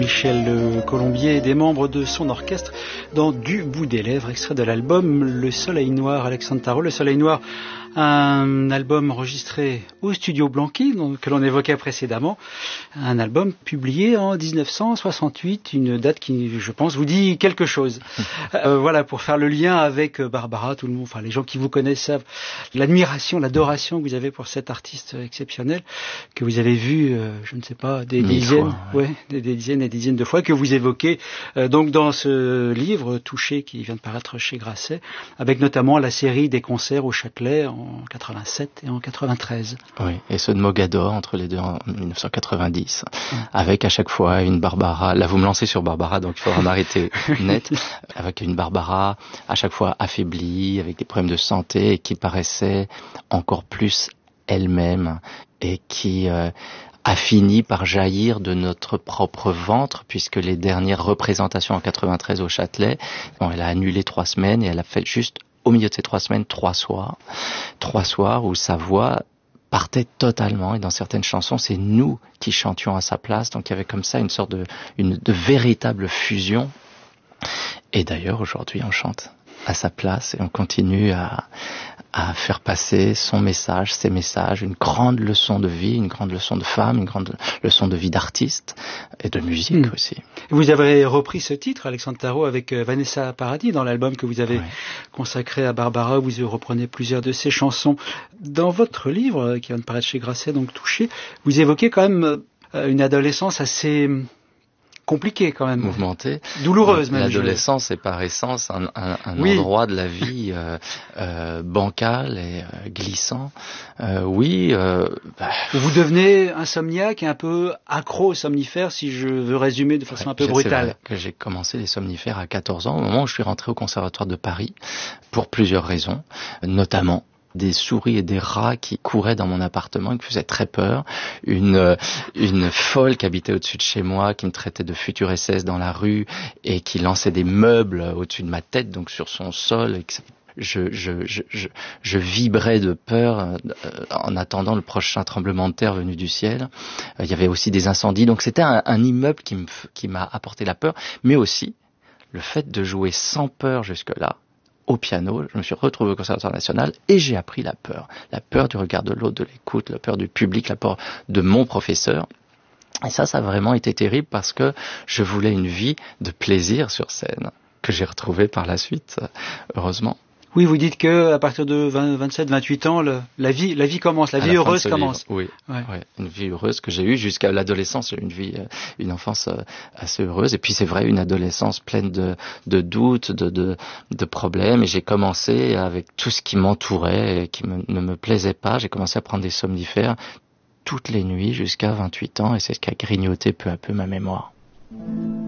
Michel Colombier et des membres de son orchestre dans Du bout des lèvres, extrait de l'album Le Soleil Noir, Alexandre Tarot. Le Soleil Noir, un album enregistré au studio Blanqui, que l'on évoquait précédemment, un album publié en 1968, une date qui, je pense, vous dit quelque chose. Voilà, pour faire le lien avec Barbara, tout le monde, enfin les gens qui vous connaissent savent l'admiration, l'adoration que vous avez pour cet artiste exceptionnel, que vous avez vu, je ne sais pas, des dizaines, des dizaines et des dizaines de fois, que vous évoquez donc dans ce livre Touché qui vient de paraître chez Grasset, avec notamment la série des concerts au Châtelet en 87 et en 93. Oui, et ceux de Mogador entre les deux en 1990, avec à chaque fois une Barbara. Là, vous me lancez sur Barbara, donc il faudra m'arrêter net. Avec une Barbara à chaque fois affaiblie, avec des problèmes de santé, et qui paraissait encore plus elle-même, et qui a fini par jaillir de notre propre ventre, puisque les dernières représentations en 93 au Châtelet, elle a annulé 3 semaines et elle a fait juste au milieu de ces 3 semaines 3 soirs où sa voix partait totalement, et dans certaines chansons c'est nous qui chantions à sa place, donc il y avait comme ça une sorte de véritable fusion. Et d'ailleurs aujourd'hui on chante à sa place et on continue à faire passer son message, ses messages, une grande leçon de vie, une grande leçon de femme, une grande leçon de vie d'artiste et de musique aussi. Vous avez repris ce titre, Alexandre Tarot, avec Vanessa Paradis dans l'album que vous avez consacré à Barbara, où vous reprenez plusieurs de ses chansons. Dans votre livre, qui vient de paraître chez Grasset, donc Touché, vous évoquez quand même une adolescence assez compliquée quand même. Mouvementée. Douloureuse même. L'adolescence est par essence un endroit de la vie bancal et glissant. Vous devenez insomniaque et un peu accro aux somnifères, si je veux résumer de façon un peu brutale. C'est vrai que j'ai commencé les somnifères à 14 ans, au moment où je suis rentré au Conservatoire de Paris, pour plusieurs raisons, notamment des souris et des rats qui couraient dans mon appartement et qui faisaient très peur, une folle qui habitait au-dessus de chez moi, qui me traitait de futur SS dans la rue et qui lançait des meubles au-dessus de ma tête, donc sur son sol. Et je vibrais de peur en attendant le prochain tremblement de terre venu du ciel. Il y avait aussi des incendies, donc c'était un immeuble qui m'a apporté la peur, mais aussi le fait de jouer sans peur jusque-là au piano. Je me suis retrouvé au Conservatoire national et j'ai appris la peur du regard de l'autre, de l'écoute, la peur du public, la peur de mon professeur. Et ça a vraiment été terrible parce que je voulais une vie de plaisir sur scène que j'ai retrouvée par la suite, heureusement. Oui, vous dites que à partir de 27, 28 ans, la vie commence, la vie heureuse commence. Oui, une vie heureuse que j'ai eue jusqu'à l'adolescence. J'ai eu une enfance assez heureuse. Et puis c'est vrai, une adolescence pleine de doutes, de problèmes. Et j'ai commencé avec tout ce qui m'entourait et qui ne me plaisait pas. J'ai commencé à prendre des somnifères toutes les nuits jusqu'à 28 ans. Et c'est ce qui a grignoté peu à peu ma mémoire.